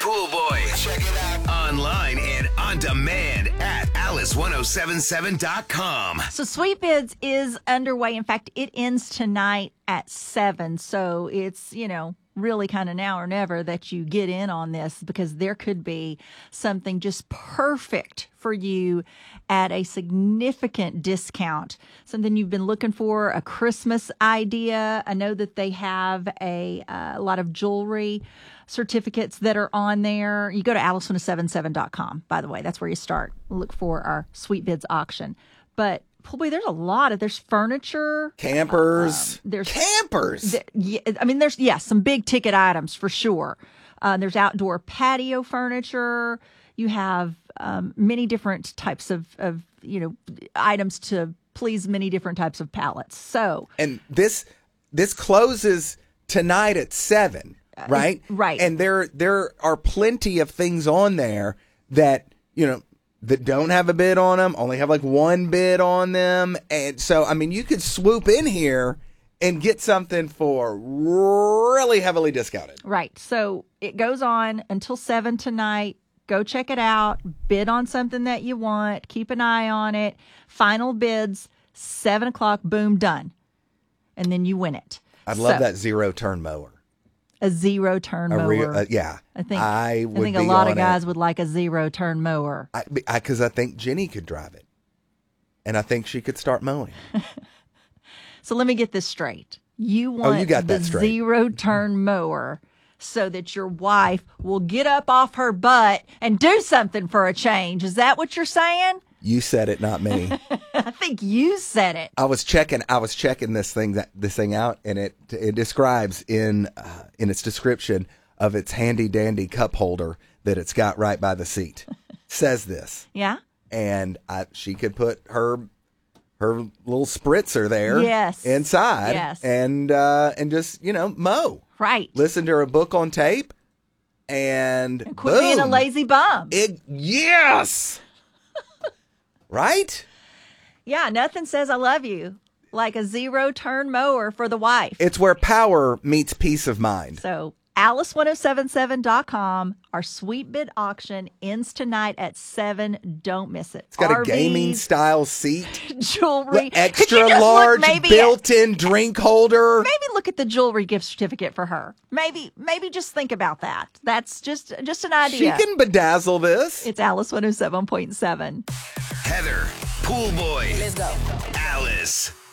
Pool Boy. Check it out. Online and on demand at Alice1077.com. So Sweet Bids is underway. In fact, it ends tonight at 7. So it's, really kind of now or never that you get in on this, because there could be something just perfect for you at a significant discount, something you've been looking for, a Christmas idea. I know that they have a lot of jewelry certificates that are on there. You go to Alice1077.com, by the way. That's where you start. Look for our Sweet Bids auction. But boy, there's a lot of, there's furniture. Campers. There's campers. There's some big ticket items for sure. There's outdoor patio furniture. You have many different types of items to please many different types of palates. So, and this closes tonight at 7, right? Right. And there are plenty of things on there that, that don't have a bid on them, only have like one bid on them. And so, you could swoop in here and get something for really heavily discounted. Right. So it goes on until 7 tonight. Go check it out. Bid on something that you want. Keep an eye on it. Final bids, 7 o'clock, boom, done. And then you win it. I'd love that zero-turn mower. A zero-turn mower. Yeah. I think a lot of guys would like a zero-turn mower. Because I think Jenny could drive it. And I think she could start mowing. So let me get this straight. You want the zero-turn mower so that your wife will get up off her butt and do something for a change. Is that what you're saying? You said it, not me. I think you said it. I was checking this thing out, and it describes in its description of its handy dandy cup holder that it's got right by the seat. Says this. Yeah. And she could put her little spritzer there. Yes. Inside. Yes. And just mow. Right. Listen to her book on tape, and quit being a lazy bum. Yes. Right? Yeah, nothing says I love you like a zero-turn mower for the wife. It's where power meets peace of mind. So, Alice1077.com. Our Sweet Bid auction ends tonight at 7. Don't miss it. It's got a gaming-style seat. Jewelry. Extra large built-in drink holder. Maybe look at the jewelry gift certificate for her. Maybe just think about that. That's just an idea. She can bedazzle this. It's Alice 107.7. Heather, Pool Boy. Let's go. Alice.